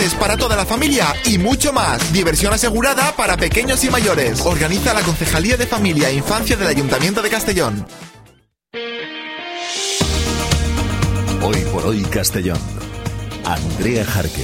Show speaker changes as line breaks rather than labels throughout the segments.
juguetes para toda la familia y mucho más. Diversión asegurada para pequeños y mayores. Organiza la Concejalía de Familia e Infancia del Ayuntamiento de Castellón.
Hoy por hoy Castellón. Andrea Jarque.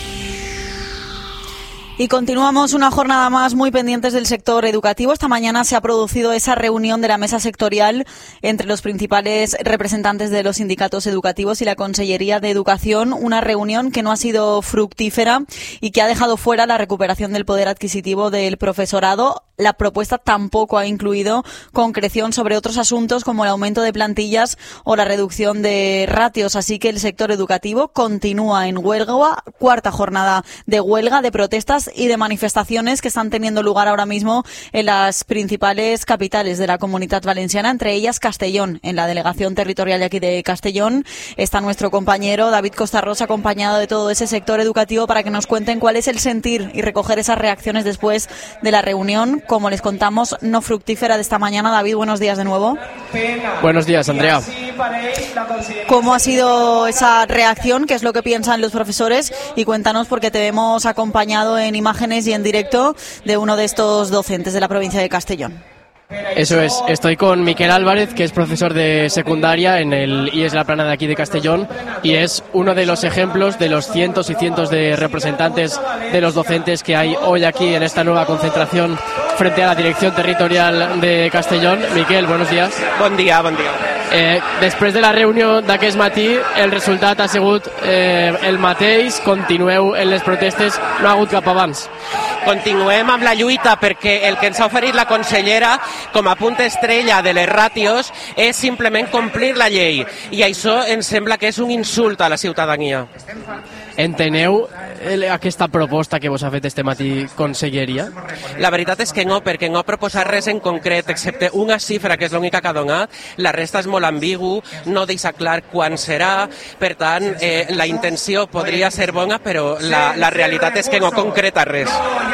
Y continuamos una jornada más muy pendientes del sector educativo. Esta mañana se ha producido esa reunión de la mesa sectorial entre los principales representantes de los sindicatos educativos y la Consellería de Educación, una reunión que no ha sido fructífera y que ha dejado fuera la recuperación del poder adquisitivo del profesorado. La propuesta tampoco ha incluido concreción sobre otros asuntos como el aumento de plantillas o la reducción de ratios, así que el sector educativo continúa en huelga, cuarta jornada de huelga, de protestas y de manifestaciones que están teniendo lugar ahora mismo en las principales capitales de la Comunitat Valenciana, entre ellas Castellón. En la delegación territorial de aquí de Castellón está nuestro compañero David Costarrosa, acompañado de todo ese sector educativo, para que nos cuenten cuál es el sentir y recoger esas reacciones después de la reunión, como les contamos, no fructífera de esta mañana. David, buenos días de nuevo.
Buenos días, Andrea.
¿Cómo ha sido esa reacción? ¿Qué es lo que piensan los profesores? Y cuéntanos, porque te vemos acompañado en imágenes y en directo de uno de estos docentes de la provincia de Castellón.
Eso es, estoy con Miquel Álvarez, que es profesor de secundaria en el IES La Plana de aquí de Castellón, y es uno de los ejemplos de los cientos y cientos de representantes de los docentes que hay hoy aquí en esta nueva concentración frente a la Dirección Territorial de Castellón. Miquel, buenos días.
Bon dia, bon dia.
Després de la reunió d'aquest matí, el resultat ha sigut el mateix, continueu en les protestes, no ha hagut cap avanç.
Continuem amb la lluita perquè el que ens ha oferit la consellera com a punt estrella de les ràtios és simplement complir la llei, i això ens sembla que és un insult a la ciutadania.
Enteneu aquesta proposta que vos ha fet este matí Conselleria?
La veritat és que no, perquè no ha proposat res en concret, excepte una xifra, que és l'única que ha donat. La resta és molt ambigu, no deixa clar quan serà, per tant, la intenció podria ser bona, però la realitat és que no concreta res.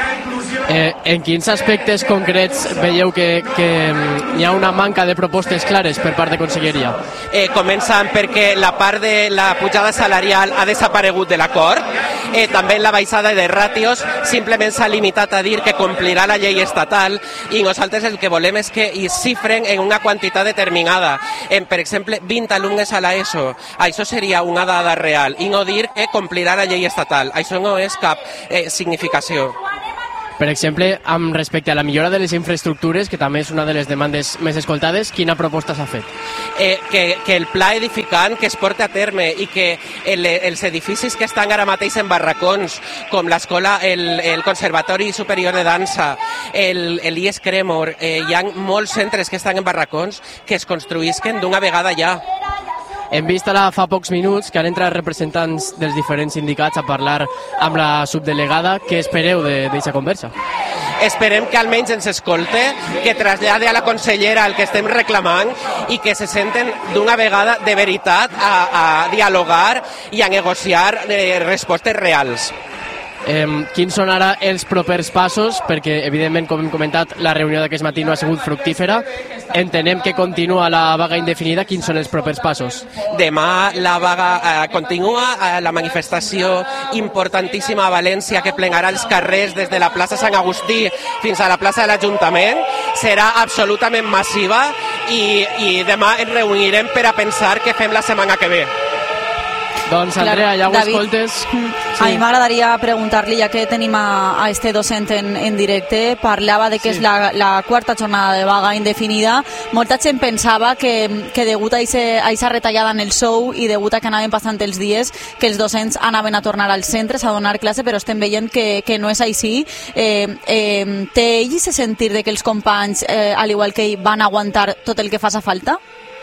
En quins aspectes concrets veieu que hi ha una manca de propostes clares per part de Conselleria?
Començant perquè la part de la pujada salarial ha desaparegut de l'acord, també la baixada de ràtios simplement s'ha limitat a dir que complirà la llei estatal, i nosaltres el que volem és que hi xifren en una quantitat determinada, per exemple 20 alumnes a l'ESO. Això seria una dada real, i no dir que complirà la llei estatal. Això no és cap significació.
Per exemple, amb respecte a la millora de les infraestructures, que també és una de les demandes més escoltades, quina proposta s'ha fet?
Que el pla edificant que es porti a terme i que els edificis que estan ara mateix en barracons, com l'escola, el Conservatori Superior de Dansa, l'IES Cremor, hi ha molts centres que estan en barracons, que es construïsquen d'una vegada ja.
Hem vist ara fa pocs minuts que han entrat representants dels diferents sindicats a parlar amb la subdelegada. Què espereu d'aquesta conversa?
Esperem que almenys ens escolte, que trasllade a la consellera el que estem reclamant i que se senten d'una vegada de veritat a dialogar i a negociar respostes reals.
Quins són ara els propers passos? Perquè, evidentment, com hem comentat, la reunió d'aquest matí no ha sigut fructífera. Entenem que continua la vaga indefinida. Quins són els propers passos?
Demà la vaga continua, la manifestació importantíssima a València, que plenarà els carrers des de la plaça Sant Agustí fins a la plaça de l'Ajuntament, serà absolutament massiva, i demà ens reunirem per a pensar què fem la setmana que ve.
Doncs, Andrea, ja ho escoltes.
Sí. A mi m'agradaria preguntar-li, ja que tenim a este docent en directe, parlava de que és la quarta jornada de vaga indefinida. Molta gent pensava que degut a aquesta retallada en el sou i degut a que anaven passant els dies, que els docents anaven a tornar als centres a donar classe, però estem veient que no és així. Té ell ese sentir de que els companys, al igual que ell, van aguantar tot el que faci falta?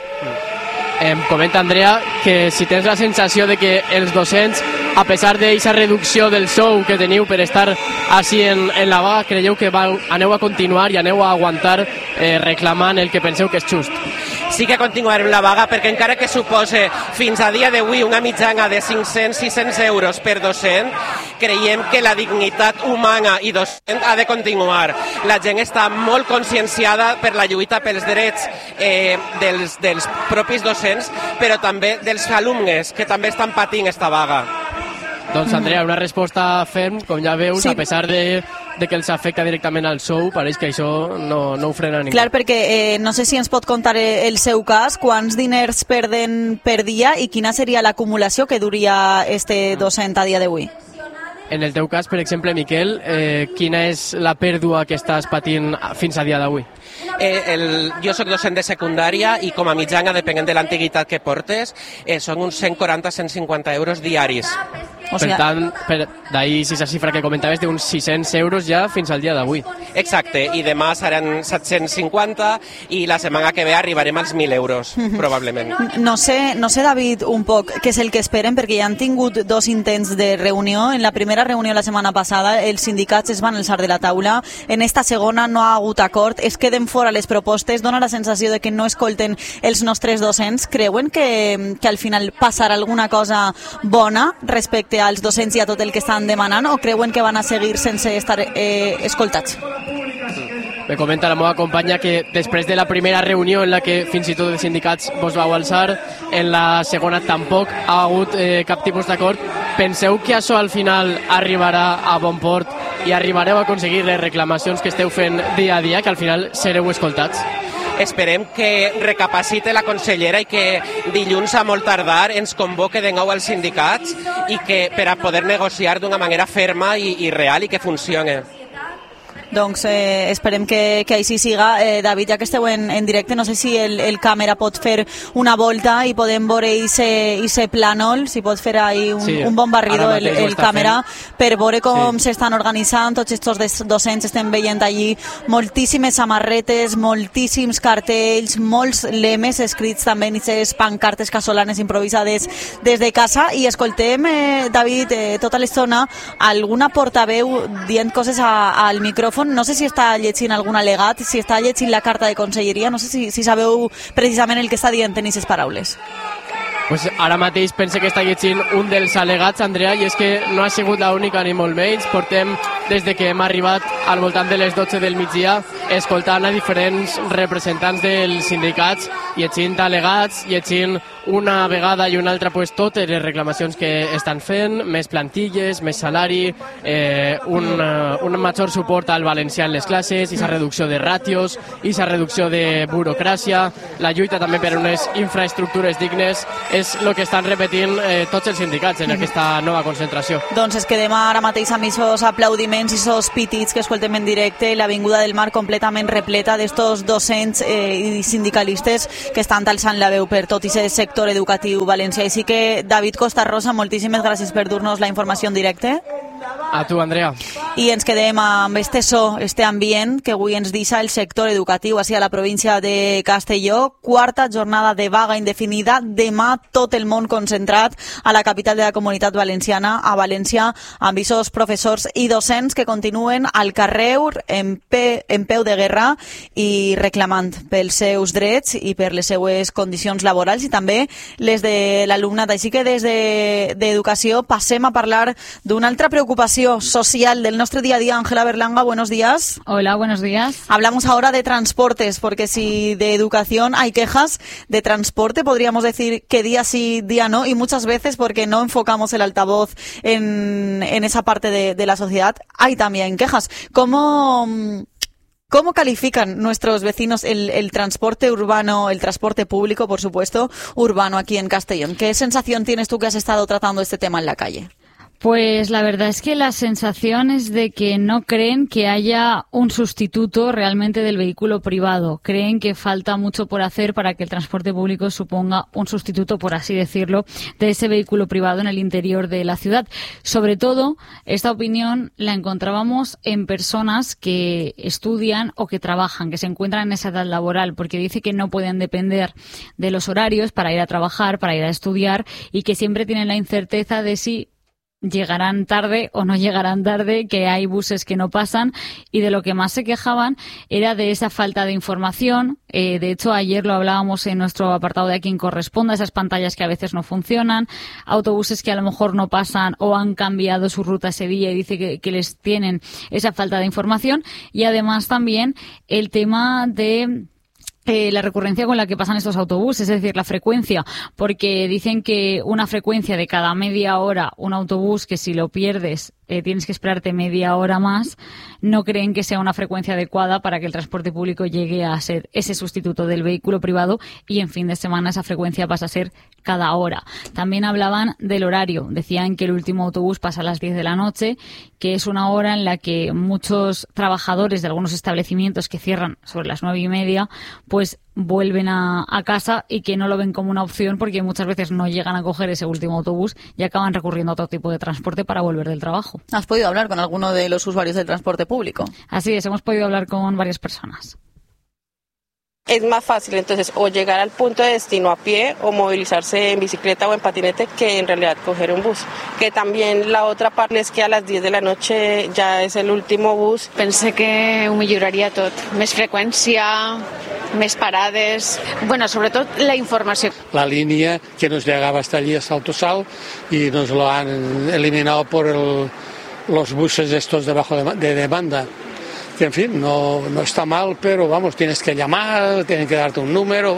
Comenta Andrea que si tens la sensació de que els docents, a pesar d'aquesta reducció del sou que teniu per estar així en la vaga, creieu que aneu a continuar i aneu a aguantar reclamant el que penseu que és just?
Sí que continuarem la vaga, perquè encara que suposa fins a dia d'avui una mitjana de 500-600 euros per docent, creiem que la dignitat humana i docent ha de continuar. La gent està molt conscienciada per la lluita pels drets dels propis docents, però també dels alumnes, que també estan patint esta vaga.
Doncs, Andrea, una resposta ferm, com ja veus, sí. A pesar de que els afecta directament al sou, pareix que això no ho frena ningú.
Clar, perquè no sé si ens pot contar el seu cas, quants diners perden per dia i quina seria l'acumulació que duria este docent a dia d'avui?
En el teu cas, per exemple, Miquel, quina és la pèrdua que estàs patint fins a dia d'avui?
Jo soc docent de secundària i com a mitjana, depenent de l'antiguitat que portes, són uns 140-150 euros diaris.
O sigui, per tant, d'ahir aquesta xifra que comentaves d'uns 600 euros ja fins al dia d'avui.
Exacte, i demà seran 750 i la setmana que ve arribarem als 1.000 euros, probablement.
No sé, David, un poc què és el que esperen, perquè ja han tingut 2 intents de reunió. En la primera reunió la setmana passada els sindicats es van alçar de la taula, en esta segona no ha hagut acord, es queden fora les propostes, dona la sensació de que no escolten els nostres docents. Creuen que al final passarà alguna cosa bona respecte als docents i a tot el que estan demanant, o creuen que van a seguir sense estar escoltats?
Me comenta la meva companya que després de la primera reunió en la que fins i tot els sindicats vos vau alçar, en la segona tampoc ha hagut cap tipus d'acord. Penseu que això al final arribarà a bon port i arribareu a aconseguir les reclamacions que esteu fent dia a dia, que al final sereu escoltats?
Esperem que recapacite la consellera i que dilluns a molt tardar ens convoque de nou als sindicats i que per a poder negociar d'una manera ferma i real i que funcione.
Doncs esperem que així siga. David, ja que esteu en directe, no sé si el càmera pot fer una volta i podem veure ese plànol, si pot fer ahí un bon barrido el càmera per veure com s'estan organitzant tots aquests docents. Estem veient allí moltíssimes samarretes, moltíssims cartells, molts lemes escrits també en aquestes pancartes casolanes improvisades des de casa. I escoltem, David, tota l'estona alguna portaveu dient coses al micròfon. No sé si està llegint algun al·legat, si està llegint la carta de conselleria, no sé si sabeu precisament el que està dient en aquestes paraules.
Pues ara mateix pense que està llegint un dels al·legats, Andrea, i és que no ha sigut l'única ni molt menys. Portem des de que hem arribat al voltant de les 12 del migdia escoltant a diferents representants dels sindicats, llegint al·legats, llegint una vegada i una altra totes les reclamacions que estan fent, més plantilles, més salari, un major suport al valencià en les classes, i la reducció de ràtios, i la reducció de burocràcia, la lluita també per unes infraestructures dignes, és el que estan repetint tots els sindicats en aquesta nova concentració.
Doncs es quedem ara mateix amb aquests aplaudiments i aquests pitits que escoltem en directe, l'Avinguda del Mar completament repleta d'estos docents i sindicalistes que estan alçant la veu per tot aquest sector educatiu valencià. Així que, David Costa Rosa, moltíssimes gràcies per dur-nos la informació en directe.
A tu, Andrea.
I ens quedem amb este so, este ambient que avui ens deixa el sector educatiu així a la província de Castelló. 4ª jornada de vaga indefinida. Demà tot el món concentrat a la capital de la Comunitat Valenciana, a València, amb aquests professors i docents que continuen al carrer en peu de guerra i reclamant pels seus drets i per les seues condicions laborals i també les de l'alumnat. Així que des d'Educació passem a parlar d'una altra preocupació social del nuestro día a día. Ángela Berlanga, buenos días.
Hola, buenos días.
Hablamos ahora de transportes, porque si de educación hay quejas, de transporte podríamos decir que día sí, día no, y muchas veces porque no enfocamos el altavoz en esa parte de la sociedad, hay también quejas. ¿Cómo califican nuestros vecinos el transporte urbano, el transporte público, por supuesto, urbano aquí en Castellón? ¿Qué sensación tienes tú que has estado tratando este tema en la calle?
Pues la verdad es que la sensación es de que no creen que haya un sustituto realmente del vehículo privado. Creen que falta mucho por hacer para que el transporte público suponga un sustituto, por así decirlo, de ese vehículo privado en el interior de la ciudad. Sobre todo, esta opinión la encontrábamos en personas que estudian o que trabajan, que se encuentran en esa edad laboral, porque dice que no pueden depender de los horarios para ir a trabajar, para ir a estudiar, y que siempre tienen la incerteza de si llegarán tarde o no llegarán tarde, que hay buses que no pasan, y de lo que más se quejaban era de esa falta de información. De hecho, ayer lo hablábamos en nuestro apartado de A Quien Corresponda, esas pantallas que a veces no funcionan, autobuses que a lo mejor no pasan o han cambiado su ruta ese día, y dice que les tienen esa falta de información. Y además también el tema de la recurrencia con la que pasan estos autobuses, es decir, la frecuencia, porque dicen que una frecuencia de cada media hora un autobús, que si lo pierdes tienes que esperarte media hora más, no creen que sea una frecuencia adecuada para que el transporte público llegue a ser ese sustituto del vehículo privado, y en fin de semana esa frecuencia pasa a ser cada hora. También hablaban del horario, decían que el último autobús pasa a las 10 de la noche, que es una hora en la que muchos trabajadores de algunos establecimientos que cierran sobre las 9:30, pues vuelven a casa, y que no lo ven como una opción porque muchas veces no llegan a coger ese último autobús y acaban recurriendo a otro tipo de transporte para volver del trabajo.
¿Has podido hablar con alguno de los usuarios del transporte público?
Así es, hemos podido hablar con varias personas.
Es más fácil entonces o llegar al punto de destino a pie o movilizarse en bicicleta o en patinete que en realidad coger un bus. Que también la otra parte és que a les 10 de la noche ja és l'últim bus.
Pense que ho milloraria tot. Més freqüència, més parades, bueno, sobretot la informació.
La línea que nos llegaba hasta allí, hasta Autosal, y nos lo han eliminado por los buses estos debajo de demanda. Que en fin, no está mal, pero vamos, tienes que llamar, tienen que darte un número,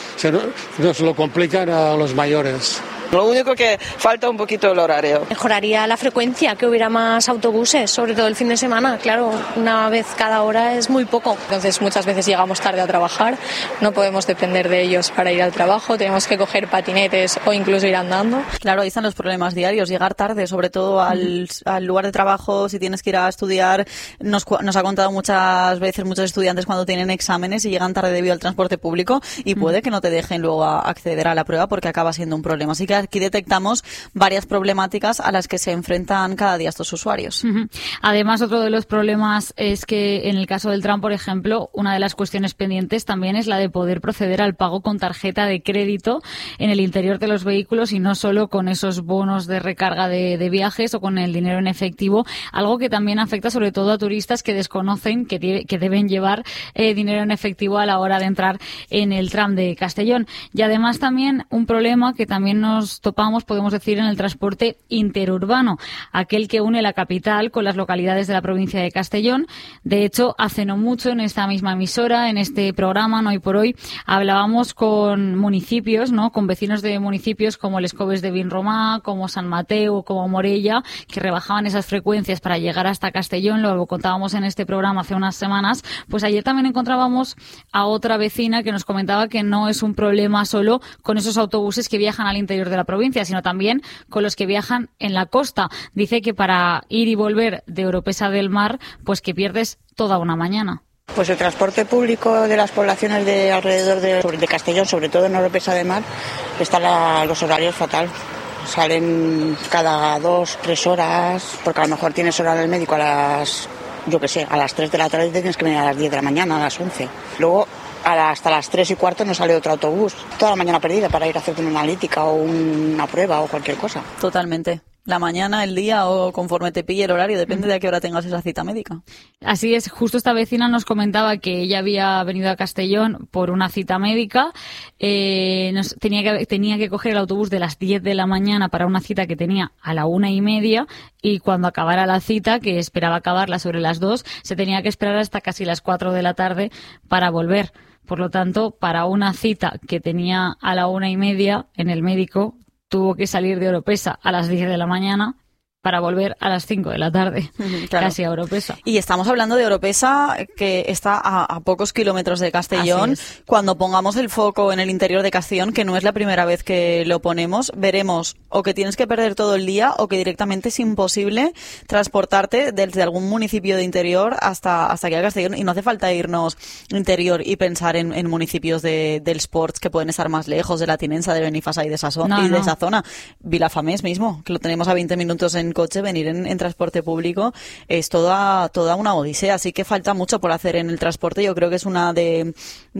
nos lo complican a los mayores.
Lo único que falta un poquito el horario.
Mejoraría la frecuencia, que hubiera más autobuses, sobre todo el fin de semana. Claro, una vez cada hora es muy poco. Entonces muchas veces llegamos tarde a trabajar, no podemos depender de ellos para ir al trabajo, tenemos que coger patinetes o incluso ir andando.
Claro, ahí están los problemas diarios, llegar tarde, sobre todo al lugar de trabajo, si tienes que ir a estudiar. Nos ha contado muchas veces muchos estudiantes cuando tienen exámenes y llegan tarde debido al transporte público, y puede que no te dejen luego acceder a la prueba porque acaba siendo un problema. Así que aquí detectamos varias problemáticas a las que se enfrentan cada día estos usuarios.
Además, otro de los problemas es que en el caso del tram, por ejemplo, una de las cuestiones pendientes también es la de poder proceder al pago con tarjeta de crédito en el interior de los vehículos, y no solo con esos bonos de recarga de viajes o con el dinero en efectivo, algo que también afecta sobre todo a turistas que desconocen que deben llevar dinero en efectivo a la hora de entrar en el tram de Castellón. Y además también un problema que también nos topamos, podemos decir, en el transporte interurbano, aquel que une la capital con las localidades de la provincia de Castellón. De hecho, hace no mucho, en esta misma emisora, en este programa, No Hoy por Hoy, hablábamos con municipios, ¿no?, con vecinos de municipios como Les Coves de Vinromà, como San Mateo, como Morella, que rebajaban esas frecuencias para llegar hasta Castellón. Lo contábamos en este programa hace unas semanas. Pues ayer también encontrábamos a otra vecina que nos comentaba que no es un problema solo con esos autobuses que viajan al interior de la provincia, sino también con los que viajan en la costa. Dice que para ir y volver de Oropesa del Mar, pues que pierdes toda una mañana.
Pues el transporte público de las poblaciones de alrededor de Castellón, sobre todo en Oropesa del Mar, están los horarios fatal. Salen cada 2-3 horas, porque a lo mejor tienes hora del médico a las 3 de la tarde, tienes que venir a las 10 de la mañana, a las 11. Luego hasta las 3:15 no sale otro autobús. Toda la mañana perdida para ir a hacerte una analítica o una prueba o cualquier cosa.
Totalmente. La mañana, el día o conforme te pille el horario, depende de a qué hora tengas esa cita médica.
Así es, justo esta vecina nos comentaba que ella había venido a Castellón por una cita médica, tenía que coger el autobús de las 10 de la mañana para una cita que tenía a la 1:30, y cuando acabara la cita, que esperaba acabarla sobre las 2, se tenía que esperar hasta casi las 4 de la tarde para volver. Por lo tanto, para una cita que tenía a la 1:30 en el médico, tuvo que salir de Oropesa a las 10 de la mañana para volver a las 5 de la tarde, claro, casi a Oropesa.
Y estamos hablando de Oropesa, que está a pocos kilómetros de Castellón. Cuando pongamos el foco en el interior de Castellón, que no es la primera vez que lo ponemos, veremos o que tienes que perder todo el día o que directamente es imposible transportarte desde algún municipio de interior hasta aquí a Castellón. Y no hace falta irnos interior y pensar en municipios del Sports que pueden estar más lejos, de la Tinensa, de Benifasa y de esa zona. Vilafamés mismo, que lo tenemos a 20 minutos en coche, venir en transporte público es toda una odisea, así que falta mucho por hacer en el transporte. Yo creo que es una de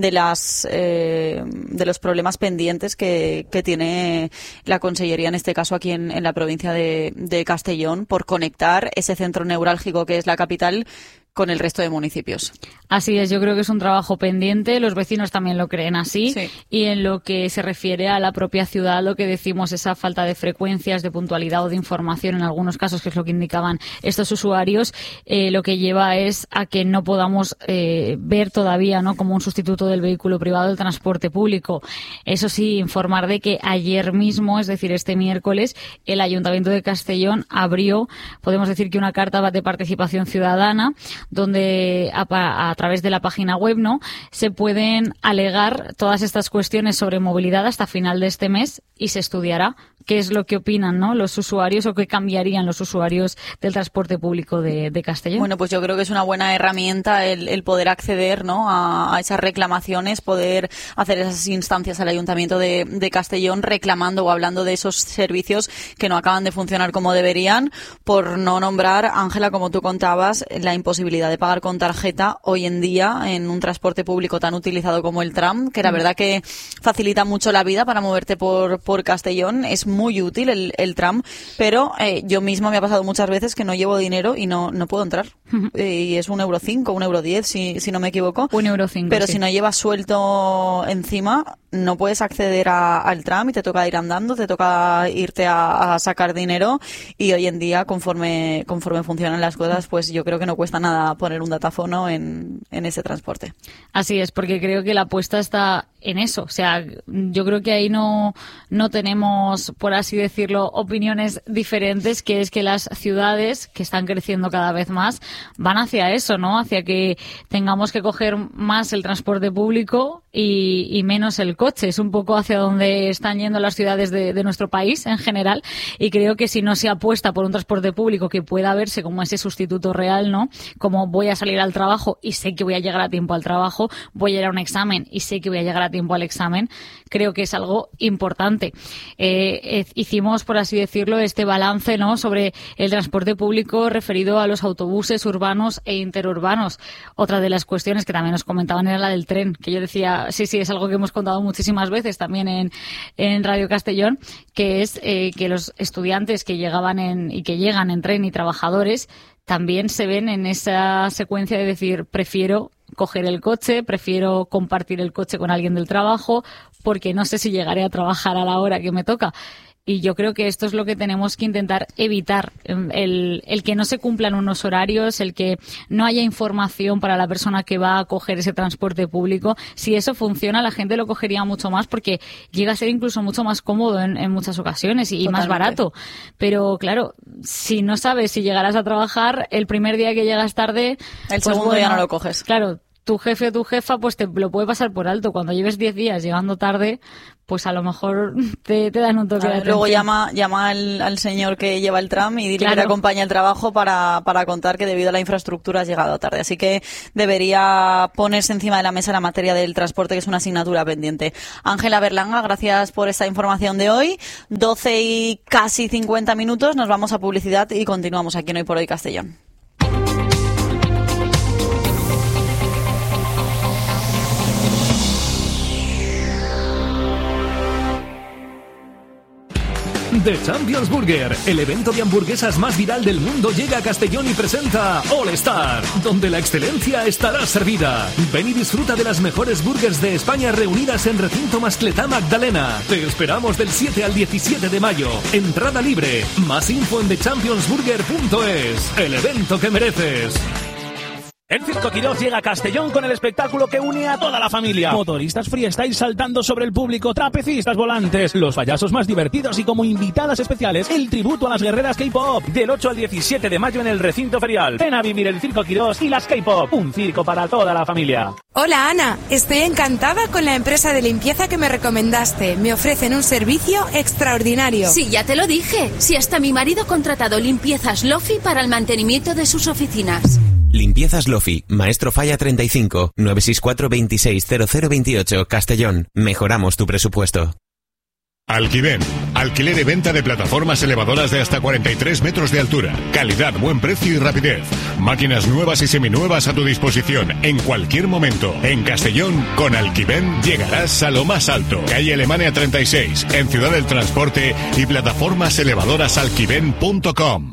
los problemas pendientes que tiene la Consellería, en este caso aquí en la provincia de Castellón, por conectar ese centro neurálgico que es la capital con el resto de municipios.
Así es, yo creo que es un trabajo pendiente, los vecinos también lo creen así, sí. Y en lo que se refiere a la propia ciudad, lo que decimos, esa falta de frecuencias, de puntualidad o de información en algunos casos, que es lo que indicaban estos usuarios, lo que lleva es a que no podamos ver todavía, ¿no?, como un sustituto del vehículo privado el transporte público. Eso sí, informar de que ayer mismo, es decir, este miércoles, el Ayuntamiento de Castellón abrió, podemos decir que una carta de participación ciudadana, donde a través de la página web, ¿no?, se pueden alegar todas estas cuestiones sobre movilidad hasta final de este mes y se estudiará qué es lo que opinan, ¿no?, los usuarios o qué cambiarían los usuarios del transporte público de Castellón.
Bueno, pues yo creo que es una buena herramienta el poder acceder, ¿no?, a esas reclamaciones, poder hacer esas instancias al Ayuntamiento de Castellón reclamando o hablando de esos servicios que no acaban de funcionar como deberían, por no nombrar, Ángela, como tú contabas, la imposibilidad de pagar con tarjeta hoy en día en un transporte público tan utilizado como el tram, que la verdad que facilita mucho la vida para moverte por Castellón. Es muy útil el tram, pero yo mismo me ha pasado muchas veces que no llevo dinero y no puedo entrar. Y es €1, €1.10 si no me equivoco.
€1.
Pero
sí.
Si no llevas suelto encima, no puedes acceder al tram y te toca ir andando, te toca irte a sacar dinero, y hoy en día, conforme funcionan las cosas, pues yo creo que no cuesta nada poner un datáfono en ese transporte.
Así es, porque creo que la apuesta está en eso. O sea, yo creo que ahí no tenemos, por así decirlo, opiniones diferentes, que es que las ciudades, que están creciendo cada vez más, van hacia eso, ¿no? Hacia que tengamos que coger más el transporte público y menos el coche. Es un poco hacia donde están yendo las ciudades de nuestro país en general, y creo que si no se apuesta por un transporte público que pueda verse como ese sustituto real, ¿no? Como voy a salir al trabajo y sé que voy a llegar a tiempo al trabajo, voy a ir a un examen y sé que voy a llegar a tiempo al examen, creo que es algo importante. Hicimos, por así decirlo, este balance, ¿no?, sobre el transporte público referido a los autobuses urbanos e interurbanos. Otra de las cuestiones que también nos comentaban era la del tren, que yo decía, sí, es algo que hemos contado muchísimas veces también en Radio Castellón, que es que los estudiantes que llegan en tren y trabajadores también se ven en esa secuencia de decir, prefiero coger el coche, prefiero compartir el coche con alguien del trabajo, porque no sé si llegaré a trabajar a la hora que me toca. Y yo creo que esto es lo que tenemos que intentar evitar, el que no se cumplan unos horarios, el que no haya información para la persona que va a coger ese transporte público. Si eso funciona, la gente lo cogería mucho más, porque llega a ser incluso mucho más cómodo en muchas ocasiones y más barato. Pero claro, si no sabes si llegarás a trabajar, el primer día que llegas tarde,
el segundo ya no lo coges.
Claro, tu jefe o tu jefa pues te lo puede pasar por alto. Cuando lleves 10 días llegando tarde, pues a lo mejor te dan un toque de atención.
Luego llama al señor que lleva el tram y dile que te acompañe al trabajo para contar que debido a la infraestructura has llegado tarde. Así que debería ponerse encima de la mesa la materia del transporte, que es una asignatura pendiente. Ángela Berlanga, gracias por esta información de hoy. 12 y casi 50 minutos, nos vamos a publicidad y continuamos aquí en Hoy por Hoy Castellón.
The Champions Burger, el evento de hamburguesas más viral del mundo, llega a Castellón y presenta All Star, donde la excelencia estará servida. Ven y disfruta de las mejores burgers de España reunidas en Recinto Mascletá Magdalena. Te esperamos del 7 al 17 de mayo. Entrada libre. Más info en thechampionsburger.es. El evento que mereces.
El Circo Quirós llega a Castellón con el espectáculo que une a toda la familia. Motoristas freestyle saltando sobre el público, trapecistas volantes, los payasos más divertidos y como invitadas especiales, el tributo a las guerreras K-pop. Del 8 al 17 de mayo en el recinto ferial. Ven a vivir el Circo Quirós y las K-pop. Un circo para toda la familia.
Hola Ana, estoy encantada con la empresa de limpieza que me recomendaste. Me ofrecen un servicio extraordinario.
Sí, ya te lo dije. Si hasta mi marido ha contratado Limpiezas Lofi para el mantenimiento de sus oficinas.
Limpiezas Lofi, Maestro Falla 35, 964 26 0028, Castellón. Mejoramos tu presupuesto.
Alquiven, alquiler y venta de plataformas elevadoras de hasta 43 metros de altura. Calidad, buen precio y rapidez. Máquinas nuevas y seminuevas a tu disposición en cualquier momento. En Castellón, con Alquiven llegarás a lo más alto. Calle Alemania 36, en Ciudad del Transporte, y plataformas elevadoras alquiven.com.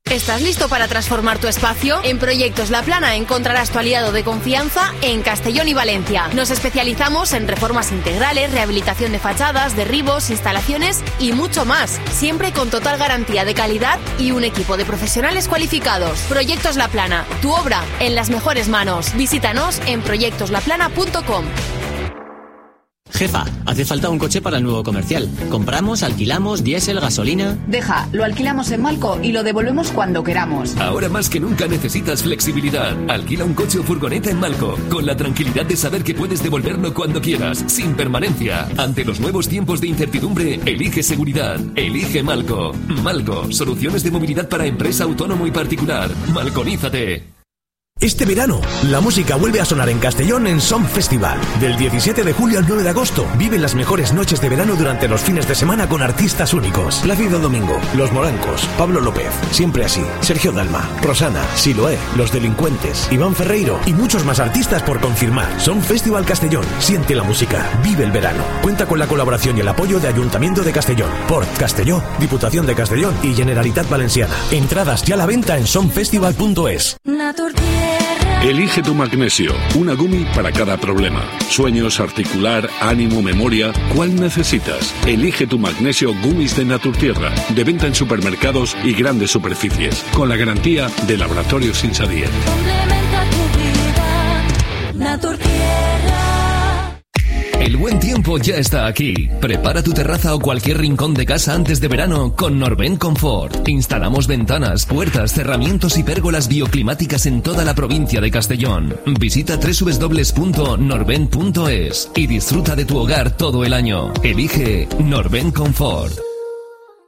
¿Estás listo para transformar tu espacio? En Proyectos La Plana encontrarás tu aliado de confianza en Castellón y Valencia. Nos especializamos en reformas integrales, rehabilitación de fachadas, derribos, instalaciones y mucho más. Siempre con total garantía de calidad y un equipo de profesionales cualificados. Proyectos La Plana, tu obra en las mejores manos. Visítanos en proyectoslaplana.com.
Jefa, hace falta un coche para el nuevo comercial. Compramos, alquilamos, diésel, gasolina...
Deja, lo alquilamos en Malco y lo devolvemos cuando queramos.
Ahora más que nunca necesitas flexibilidad. Alquila un coche o furgoneta en Malco, con la tranquilidad de saber que puedes devolverlo cuando quieras, sin permanencia. Ante los nuevos tiempos de incertidumbre, elige seguridad. Elige Malco. Malco, soluciones de movilidad para empresa, autónomo y particular. Malconízate.
Este verano, la música vuelve a sonar en Castellón en Som Festival. Del 17 de julio al 9 de agosto, vive las mejores noches de verano durante los fines de semana con artistas únicos. Plácido Domingo, Los Morancos, Pablo López, Siempre Así, Sergio Dalma, Rosana, Siloé, Los Delincuentes, Iván Ferreiro y muchos más artistas por confirmar. Som Festival Castellón. Siente la música. Vive el verano. Cuenta con la colaboración y el apoyo de Ayuntamiento de Castellón, Port Castelló, Diputación de Castellón y Generalitat Valenciana. Entradas ya a la venta en somfestival.es.
Elige tu magnesio, una gumi para cada problema. Sueños, articular, ánimo, memoria, ¿cuál necesitas? Elige tu magnesio Gumis de Naturtierra, de venta en supermercados y grandes superficies, con la garantía de Laboratorios Insadier.
Complementa tu vida, Naturtierra.
El buen tiempo ya está aquí. Prepara tu terraza o cualquier rincón de casa antes de verano con Norben Confort. Instalamos ventanas, puertas, cerramientos y pérgolas bioclimáticas en toda la provincia de Castellón. Visita www.norben.es y disfruta de tu hogar todo el año. Elige Norben Confort.